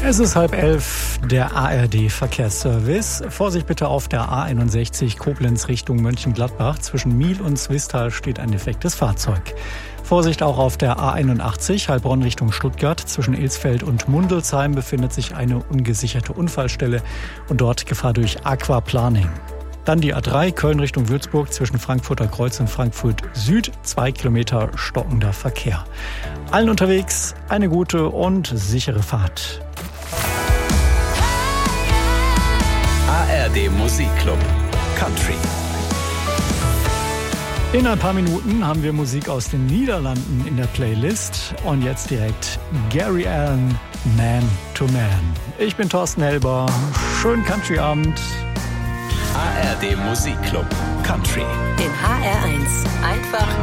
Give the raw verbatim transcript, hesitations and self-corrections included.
Es ist halb elf, der A R D-Verkehrsservice. Vorsicht bitte auf der A einundsechzig Koblenz Richtung Mönchengladbach. Zwischen Miel und Zwistal steht ein defektes Fahrzeug. Vorsicht auch auf der A einundachtzig Heilbronn Richtung Stuttgart. Zwischen Ilsfeld und Mundelsheim befindet sich eine ungesicherte Unfallstelle und dort Gefahr durch Aquaplaning. Dann die A drei Köln Richtung Würzburg zwischen Frankfurter Kreuz und Frankfurt Süd. Zwei Kilometer stockender Verkehr. Allen unterwegs eine gute und sichere Fahrt. A R D Musikclub Country. In ein paar Minuten haben wir Musik aus den Niederlanden in der Playlist. Und jetzt direkt Gary Allan, Man to Man. Ich bin Thorsten Helber. Schönen Country-Abend. A R D Musikclub Country. Den H R eins. Einfach